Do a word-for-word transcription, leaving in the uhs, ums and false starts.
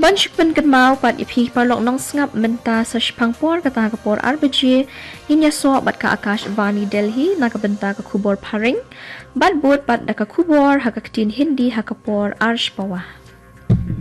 Bunch pen kan mau pat ipi parlok nong sngap menta sa shpangpor kata kapor arbaje inya so bat ka Akash Vani Delhi na ka benta ka kubor paring bat bot pat da ka kubor hakaktin Hindi hakapor arsh pawah.